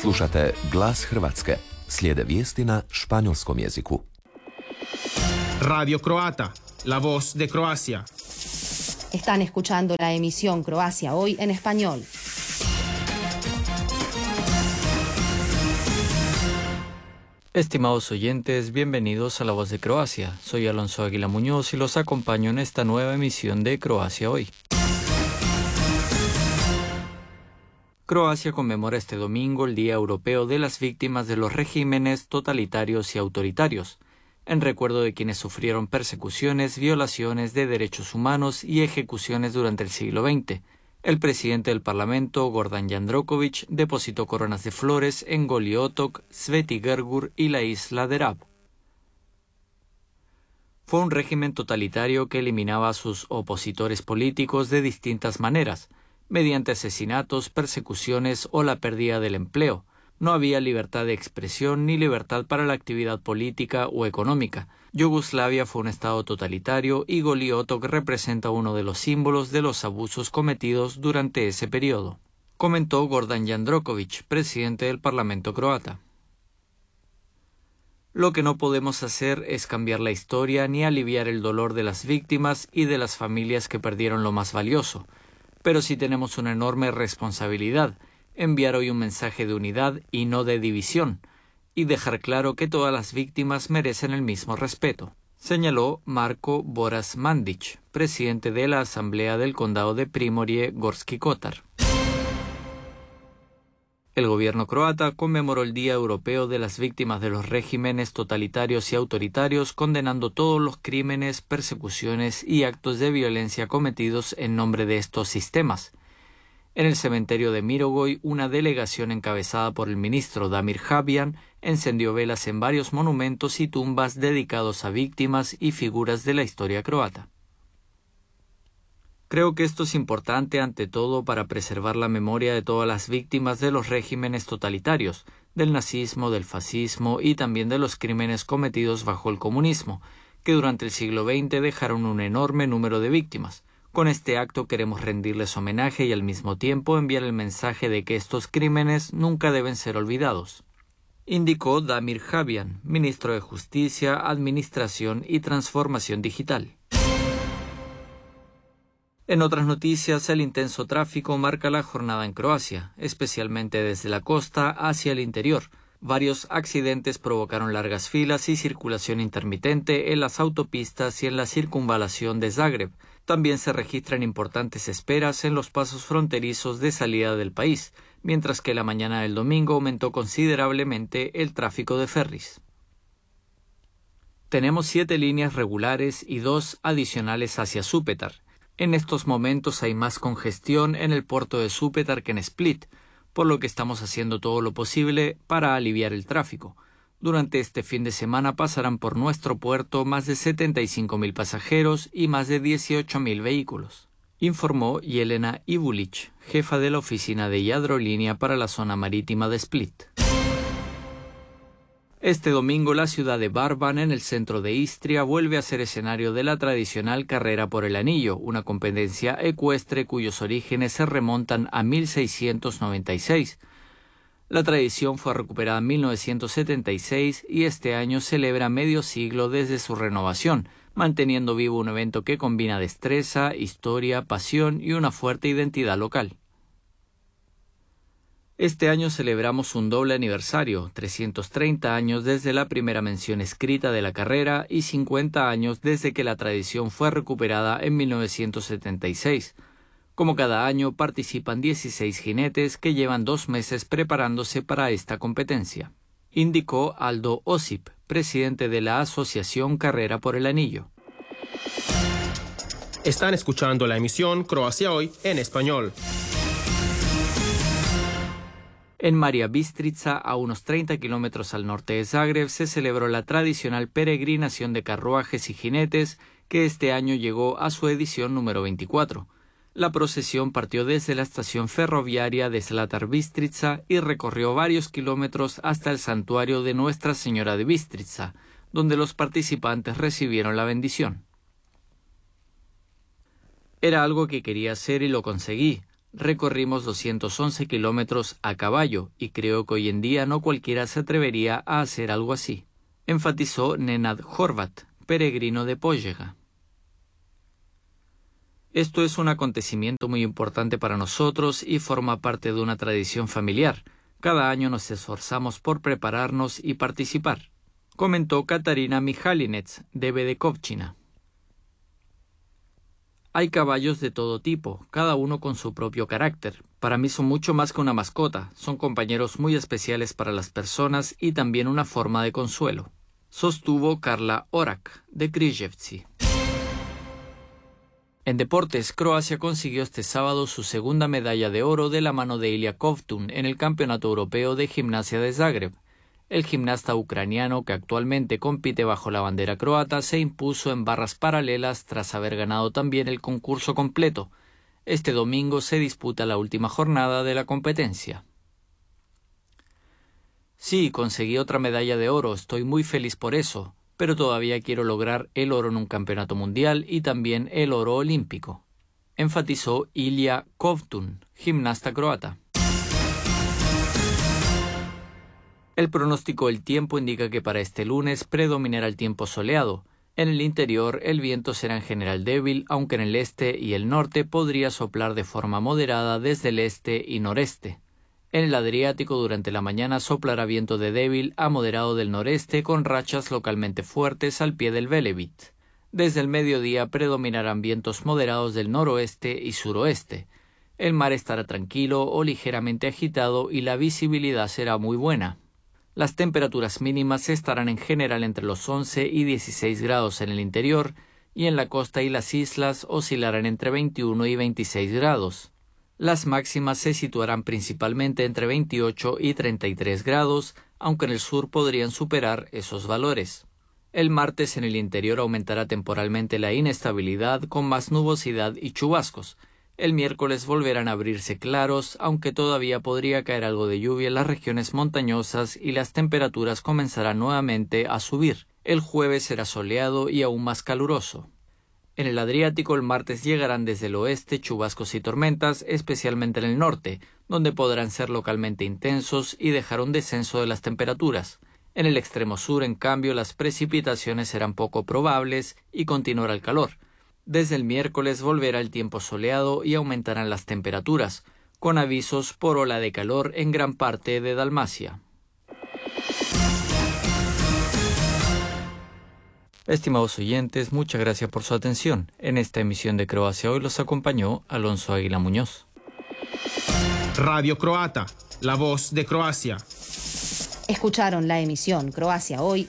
Slušate Glas Hrvatske. Slijede vijesti na španjolskom jeziku. Radio Croata, la voz de Croacia. Están escuchando la emisión Croacia Hoy en español. Estimados oyentes, bienvenidos a La Voz de Croacia. Soy Alonso Águila Muñoz y los acompaño en esta nueva emisión de Croacia Hoy. Croacia conmemora este domingo el Día Europeo de las Víctimas de los Regímenes Totalitarios y Autoritarios, en recuerdo de quienes sufrieron persecuciones, violaciones de derechos humanos y ejecuciones durante el siglo XX. El presidente del Parlamento, Gordan Jandroković, depositó coronas de flores en Goli otok, Sveti Grgur y la isla de Rab. Fue un régimen totalitario que eliminaba a sus opositores políticos de distintas maneras, mediante asesinatos, persecuciones o la pérdida del empleo. No había libertad de expresión ni libertad para la actividad política o económica. Yugoslavia fue un estado totalitario y Goli otok representa uno de los símbolos de los abusos cometidos durante ese periodo, comentó Gordan Jandroković, presidente del Parlamento croata. Lo que no podemos hacer es cambiar la historia ni aliviar el dolor de las víctimas y de las familias que perdieron lo más valioso, pero sí tenemos una enorme responsabilidad: enviar hoy un mensaje de unidad y no de división, y dejar claro que todas las víctimas merecen el mismo respeto, señaló Marko Boras Mandić, presidente de la Asamblea del Condado de Primorje Gorski Kotar. El gobierno croata conmemoró el Día Europeo de las Víctimas de los Regímenes Totalitarios y Autoritarios, condenando todos los crímenes, persecuciones y actos de violencia cometidos en nombre de estos sistemas. En el cementerio de Mirogoj, una delegación encabezada por el ministro Damir Habian encendió velas en varios monumentos y tumbas dedicados a víctimas y figuras de la historia croata. Creo que esto es importante ante todo para preservar la memoria de todas las víctimas de los regímenes totalitarios, del nazismo, del fascismo y también de los crímenes cometidos bajo el comunismo, que durante el siglo XX dejaron un enorme número de víctimas. Con este acto queremos rendirles homenaje y al mismo tiempo enviar el mensaje de que estos crímenes nunca deben ser olvidados, indicó Damir Habian, ministro de Justicia, Administración y Transformación Digital. En otras noticias, el intenso tráfico marca la jornada en Croacia, especialmente desde la costa hacia el interior. Varios accidentes provocaron largas filas y circulación intermitente en las autopistas y en la circunvalación de Zagreb. También se registran importantes esperas en los pasos fronterizos de salida del país, mientras que la mañana del domingo aumentó considerablemente el tráfico de ferries. Tenemos 7 líneas regulares y 2 adicionales hacia Supetar. En estos momentos hay más congestión en el puerto de Supetar que en Split, por lo que estamos haciendo todo lo posible para aliviar el tráfico. Durante este fin de semana pasarán por nuestro puerto más de 75.000 pasajeros y más de 18.000 vehículos, informó Jelena Ivulić, jefa de la oficina de Jadrolínea para la zona marítima de Split. Este domingo la ciudad de Barban, en el centro de Istria, vuelve a ser escenario de la tradicional Carrera por el Anillo, una competencia ecuestre cuyos orígenes se remontan a 1696. La tradición fue recuperada en 1976 y este año celebra medio siglo desde su renovación, manteniendo vivo un evento que combina destreza, historia, pasión y una fuerte identidad local. Este año celebramos un doble aniversario, 330 años desde la primera mención escrita de la carrera y 50 años desde que la tradición fue recuperada en 1976. Como cada año, participan 16 jinetes que llevan 2 meses preparándose para esta competencia, indicó Aldo Osip, presidente de la Asociación Carrera por el Anillo. Están escuchando la emisión Croacia Hoy en español. En Marija Bistrica, a unos 30 kilómetros al norte de Zagreb, se celebró la tradicional peregrinación de carruajes y jinetes, que este año llegó a su edición número 24. La procesión partió desde la estación ferroviaria de Zlatar Bistrica y recorrió varios kilómetros hasta el santuario de Nuestra Señora de Bistrica, donde los participantes recibieron la bendición. Era algo que quería hacer y lo conseguí. Recorrimos 211 kilómetros a caballo y creo que hoy en día no cualquiera se atrevería a hacer algo así, enfatizó Nenad Horvat, peregrino de Požega. Esto es un acontecimiento muy importante para nosotros y forma parte de una tradición familiar. Cada año nos esforzamos por prepararnos y participar, comentó Katarina Mihalinets, de Bedekovchina. Hay caballos de todo tipo, cada uno con su propio carácter. Para mí son mucho más que una mascota, son compañeros muy especiales para las personas y también una forma de consuelo, sostuvo Karla Orak, de Križevci. En deportes, Croacia consiguió este sábado su segunda medalla de oro de la mano de Ilya Kovtun en el Campeonato Europeo de Gimnasia de Zagreb. El gimnasta ucraniano, que actualmente compite bajo la bandera croata, se impuso en barras paralelas tras haber ganado también el concurso completo. Este domingo se disputa la última jornada de la competencia. Sí, conseguí otra medalla de oro, estoy muy feliz por eso, pero todavía quiero lograr el oro en un campeonato mundial y también el oro olímpico, enfatizó Ilya Kovtun, gimnasta croata. El pronóstico del tiempo indica que para este lunes predominará el tiempo soleado. En el interior el viento será en general débil, aunque en el este y el norte podría soplar de forma moderada desde el este y noreste. En el Adriático durante la mañana soplará viento de débil a moderado del noreste con rachas localmente fuertes al pie del Velebit. Desde el mediodía predominarán vientos moderados del noroeste y suroeste. El mar estará tranquilo o ligeramente agitado y la visibilidad será muy buena. Las temperaturas mínimas estarán en general entre los 11 y 16 grados en el interior y en la costa y las islas oscilarán entre 21 y 26 grados. Las máximas se situarán principalmente entre 28 y 33 grados, aunque en el sur podrían superar esos valores. El martes en el interior aumentará temporalmente la inestabilidad con más nubosidad y chubascos. El miércoles volverán a abrirse claros, aunque todavía podría caer algo de lluvia en las regiones montañosas y las temperaturas comenzarán nuevamente a subir. El jueves será soleado y aún más caluroso. En el Adriático el martes llegarán desde el oeste chubascos y tormentas, especialmente en el norte, donde podrán ser localmente intensos y dejar un descenso de las temperaturas. En el extremo sur, en cambio, las precipitaciones serán poco probables y continuará el calor. Desde el miércoles volverá el tiempo soleado y aumentarán las temperaturas, con avisos por ola de calor en gran parte de Dalmacia. Estimados oyentes, muchas gracias por su atención. En esta emisión de Croacia Hoy los acompañó Alonso Águila Muñoz. Radio Croata, la voz de Croacia. Escucharon la emisión Croacia Hoy